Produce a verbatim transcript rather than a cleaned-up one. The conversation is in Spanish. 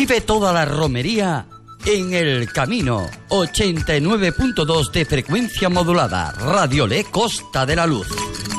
Vive toda la romería en El Camino. ochenta y nueve punto dos de frecuencia modulada. Radio Le Costa de la Luz.